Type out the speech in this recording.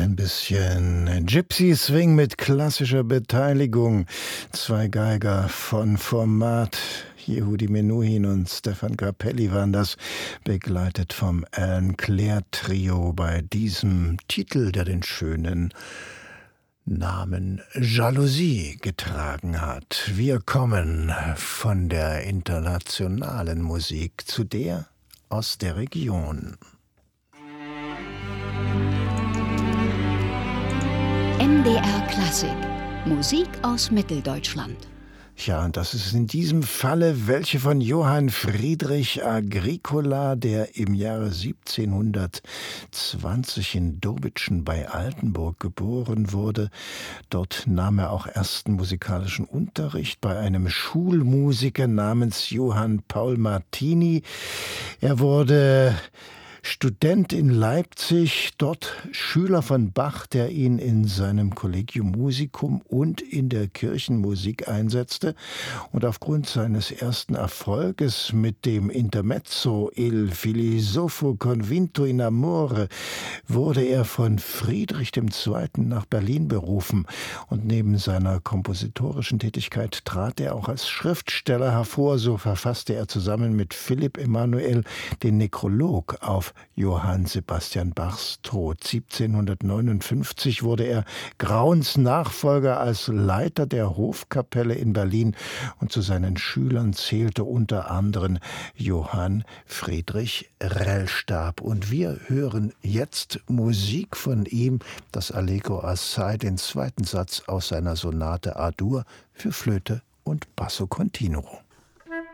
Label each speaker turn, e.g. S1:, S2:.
S1: Ein bisschen Gypsy Swing mit klassischer Beteiligung. Zwei Geiger von Format. Yehudi Menuhin und Stefan Grappelli waren das, begleitet vom Alan Clare Trio bei diesem Titel, der den schönen Namen Jalousie getragen hat. Wir kommen von der internationalen Musik zu der aus der Region.
S2: MDR Klassik. Musik aus Mitteldeutschland.
S1: Ja, und das ist in diesem Falle welche von Johann Friedrich Agricola, der im Jahre 1720 in Dobitschen bei Altenburg geboren wurde. Dort nahm er auch ersten musikalischen Unterricht bei einem Schulmusiker namens Johann Paul Martini. Er wurde Student in Leipzig, dort Schüler von Bach, der ihn in seinem Collegium Musicum und in der Kirchenmusik einsetzte. Und aufgrund seines ersten Erfolges mit dem Intermezzo Il filosofo convinto in amore wurde er von Friedrich II. Nach Berlin berufen. Und neben seiner kompositorischen Tätigkeit trat er auch als Schriftsteller hervor. So verfasste er zusammen mit Philipp Emanuel den Nekrolog auf Johann Sebastian Bachs Tod. 1759 wurde er Grauns Nachfolger als Leiter der Hofkapelle in Berlin und zu seinen Schülern zählte unter anderem Johann Friedrich Rellstab. Und wir hören jetzt Musik von ihm, das Allegro assai, den zweiten Satz aus seiner Sonate A-Dur für Flöte und Basso Continuo.